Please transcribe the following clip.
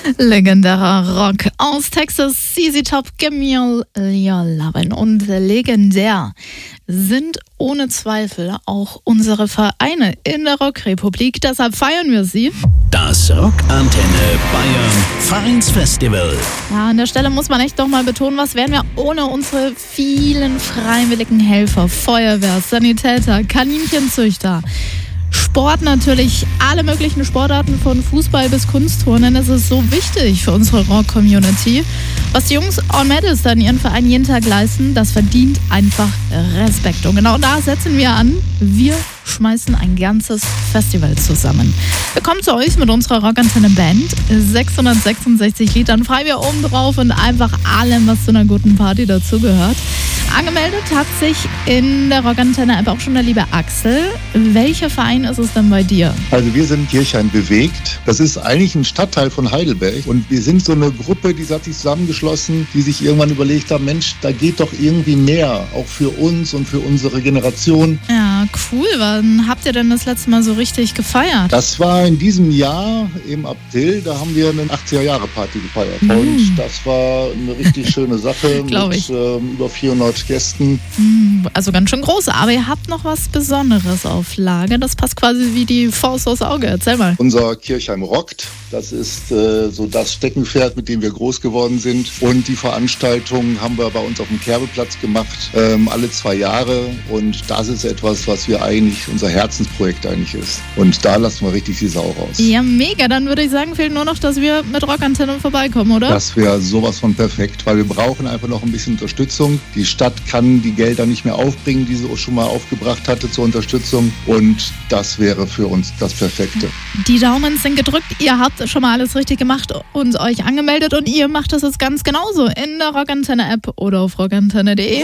Legendärer Rock aus Texas, ZZ Top, Give Me Your Lovin'. Und legendär sind ohne Zweifel auch unsere Vereine in der Rockrepublik. Deshalb feiern wir sie. Das Rockantenne Bayern Vereinsfestival. Ja, an der Stelle muss man echt doch mal betonen, was wären wir ohne unsere vielen freiwilligen Helfer, Feuerwehr, Sanitäter, Kaninchenzüchter, Sport natürlich, alle möglichen Sportarten von Fußball bis Kunstturnen. Es ist so wichtig für unsere Rock-Community. Was die Jungs on Medals da in ihren Verein jeden Tag leisten, das verdient einfach Respekt. Und genau da setzen wir an. Wir schmeißen ein ganzes Festival zusammen. Wir kommen zu euch mit unserer Rockantenne-Band. 666 Litern Freibier oben drauf und einfach allem, was zu einer guten Party dazugehört. Angemeldet hat sich in der Rockantenne-App auch schon der liebe Axel. Welcher Verein ist es denn bei dir? Also wir sind Kirchhain bewegt. Das ist eigentlich ein Stadtteil von Heidelberg. Und wir sind so eine Gruppe, die hat sich zusammengeschlossen, die sich irgendwann überlegt haben, Mensch, da geht doch irgendwie mehr, auch für uns und für unsere Generation. Ja, cool. Wann habt ihr denn das letzte Mal so richtig gefeiert? Das war in diesem Jahr im April, da haben wir eine 80er-Jahre-Party gefeiert. Und das war eine richtig schöne Sache mit über 400 Gästen. Also ganz schön groß, aber ihr habt noch was Besonderes auf Lager. Das passt quasi wie die Faust aufs Auge. Erzähl mal. Unser Kirchheim rockt. Das ist so das Steckenpferd, mit dem wir groß geworden sind. Und die Veranstaltungen haben wir bei uns auf dem Kerbeplatz gemacht, alle 2 Jahre. Und das ist etwas, was wir eigentlich, unser Herzensprojekt eigentlich ist. Und da lassen wir richtig die Sau raus. Ja, mega. Dann würde ich sagen, fehlt nur noch, dass wir mit Rockantenne vorbeikommen, oder? Das wäre sowas von perfekt, weil wir brauchen einfach noch ein bisschen Unterstützung. Die Stadt kann die Gelder nicht mehr aufbringen, die sie auch schon mal aufgebracht hatte zur Unterstützung. Und das wäre für uns das Perfekte. Die Daumen sind gedrückt. Ihr habt schon mal alles richtig gemacht und euch angemeldet. Und ihr macht das jetzt ganz genauso in der Rockantenne-App oder auf rockantenne.de.